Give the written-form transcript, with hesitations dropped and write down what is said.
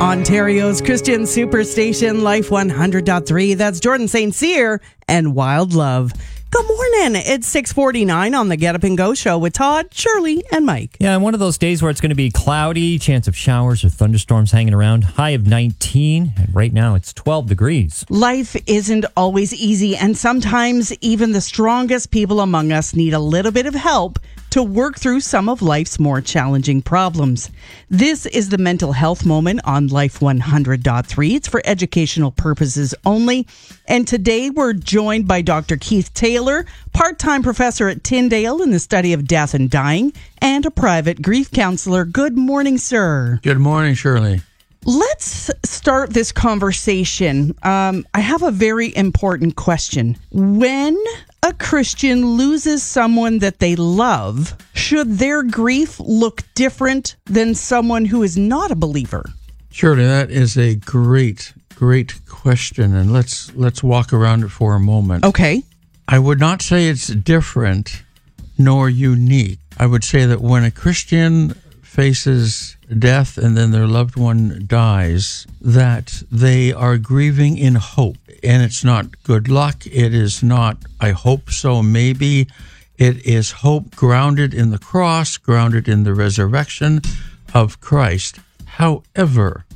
Ontario's Christian Superstation, Life 100.3. That's Jordan St. Cyr and Wild Love. Good morning. It's 6:49 on the Get Up and Go show with Todd, Shirley, and Mike. Yeah, and one of those days where it's going to be cloudy, chance of showers or thunderstorms hanging around, high of 19, and right now it's 12 degrees. Life isn't always easy, and sometimes even the strongest people among us need a little bit of help to work through some of life's more challenging problems. This is the Mental Health Moment on Life 100.3. It's for educational purposes only. And today we're joined by Dr. Keith Taylor, part-time professor at Tyndale in the study of death and dying, and a private grief counselor. Good morning, sir. Good morning, Shirley. Let's start this conversation. I have a very important question. When a Christian loses someone that they love, should their grief look different than someone who is not a believer? Shirley, that is a great question, and let's walk around it for a moment. Okay. I would not say it's different nor unique. I would say that when a Christian faces death and then their loved one dies, that they are grieving in hope. And it's not good luck. It is not, I hope so, maybe. It is hope grounded in the cross, grounded in the resurrection of Christ. However,